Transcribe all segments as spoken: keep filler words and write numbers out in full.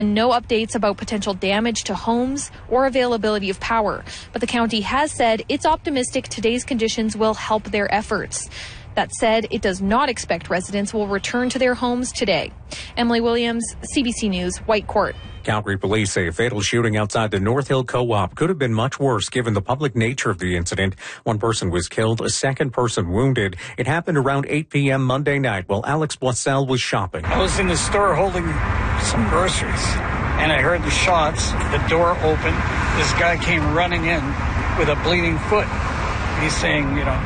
No updates about potential damage to homes or availability of power, but the county has said it's optimistic today's conditions will help their efforts. That said, it does not expect residents will return to their homes today. Emily Williams, C B C News, Whitecourt. Calgary police say a fatal shooting outside the North Hill Co-op could have been much worse given the public nature of the incident. One person was killed, a second person wounded. It happened around eight p.m. Monday night while Alex Boissel was shopping. I was in the store holding some groceries, and I heard the shots. The door opened. This guy came running in with a bleeding foot. He's saying, you know,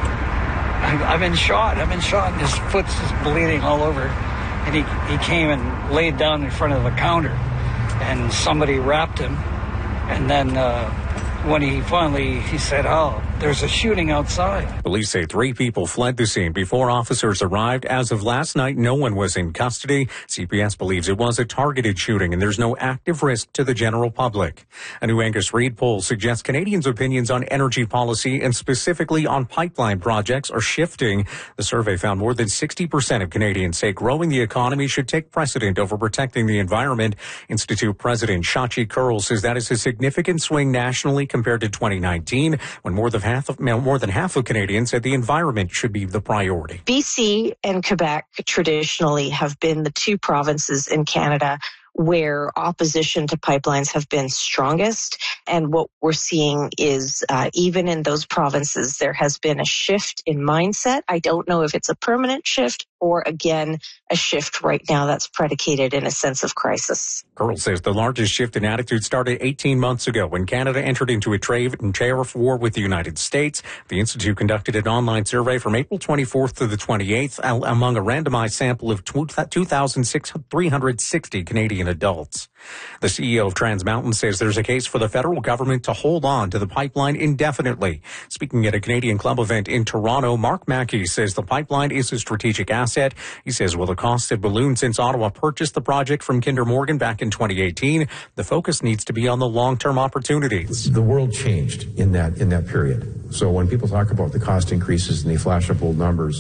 I've been shot. I've been shot. And his foot's just bleeding all over. And he, he came and laid down in front of the counter. And somebody wrapped him. And then uh, when he finally, he said, oh, there's a shooting outside. Police say three people fled the scene before officers arrived. As of last night, no one was in custody. C P S believes it was a targeted shooting and there's no active risk to the general public. A new Angus Reid poll suggests Canadians' opinions on energy policy and specifically on pipeline projects are shifting. The survey found more than sixty percent of Canadians say growing the economy should take precedent over protecting the environment. Institute President Shachi Kurl says that is a significant swing nationally compared to twenty nineteen, when more than half of more than half of Canadians said the environment should be the priority. B C and Quebec traditionally have been the two provinces in Canada where opposition to pipelines have been strongest. And what we're seeing is uh, even in those provinces, there has been a shift in mindset. I don't know if it's a permanent shift or, again, a shift right now that's predicated in a sense of crisis. Kurl says the largest shift in attitude started eighteen months ago when Canada entered into a trade and tariff war with the United States. The Institute conducted an online survey from April twenty-fourth to the twenty-eighth among a randomized sample of two thousand three hundred sixty Canadian adults. The C E O of Trans Mountain says there's a case for the federal government to hold on to the pipeline indefinitely. Speaking at a Canadian Club event in Toronto, Mark Mackey says the pipeline is a strategic asset. He says, well, the costs have ballooned since Ottawa purchased the project from Kinder Morgan back in twenty eighteen. The focus needs to be on the long-term opportunities. The world changed in that in that period. So when people talk about the cost increases and they flash up old numbers,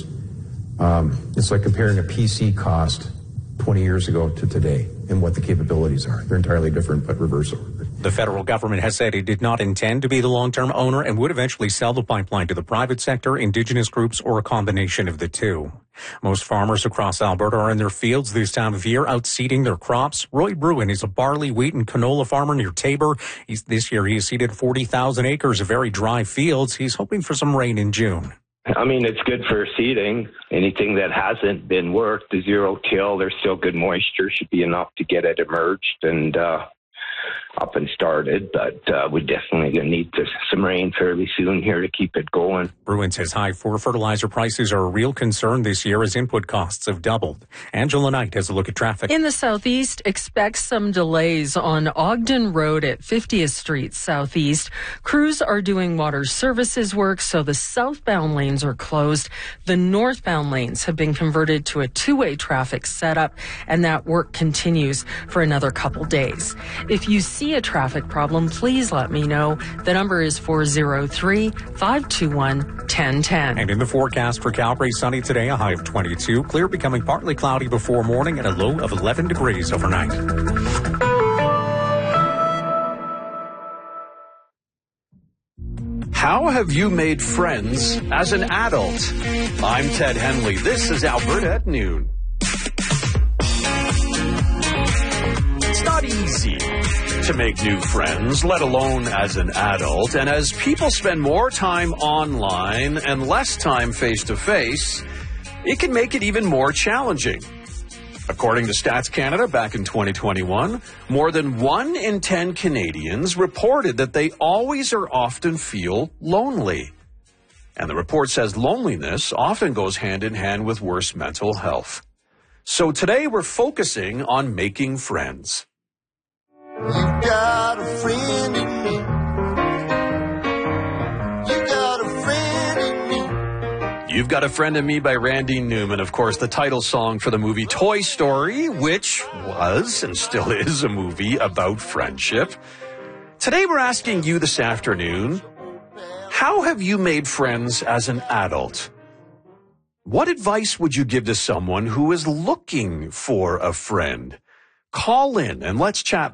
um, it's like comparing a P C cost twenty years ago to today and what the capabilities are. They're entirely different, but reverse order. The federal government has said it did not intend to be the long-term owner and would eventually sell the pipeline to the private sector, Indigenous groups, or a combination of the two. Most farmers across Alberta are in their fields this time of year, out seeding their crops. Roy Bruin is a barley, wheat, and canola farmer near Taber. He's, this year he has seeded forty thousand acres of very dry fields. He's hoping for some rain in June. I mean, it's good for seeding. Anything that hasn't been worked, the zero till, there's still good moisture, should be enough to get it emerged and uh, up and started. But uh, we're definitely going to need to, some rain fairly soon here to keep it going. Bruin says high fertilizer prices are a real concern this year as input costs have doubled. Angela Knight has a look at traffic. In the southeast, expect some delays on Ogden Road at fiftieth Street Southeast. Crews are doing water services work, so the southbound lanes are closed. The northbound lanes have been converted to a two-way traffic setup, and that work continues for another couple days. If you see a traffic problem, please let me know. The number is four oh three, five two one, one oh one oh. And in the forecast for Calgary, sunny today, a high of twenty-two. Clear, becoming partly cloudy before morning, and a low of eleven degrees overnight. How have you made friends as an adult? I'm Ted Henley. This is Alberta at Noon. It's not easy to make new friends, let alone as an adult. And as people spend more time online and less time face-to-face, it can make it even more challenging. According to Stats Canada, back in twenty twenty-one, more than one in ten Canadians reported that they always or often feel lonely. And the report says loneliness often goes hand in hand with worse mental health. So today we're focusing on making friends. You got a friend in me. You got a friend in me. You've Got a Friend in Me by Randy Newman, of course, the title song for the movie Toy Story, which was and still is a movie about friendship. Today we're asking you this afternoon, how have you made friends as an adult? What advice would you give to someone who is looking for a friend? Call in and let's chat.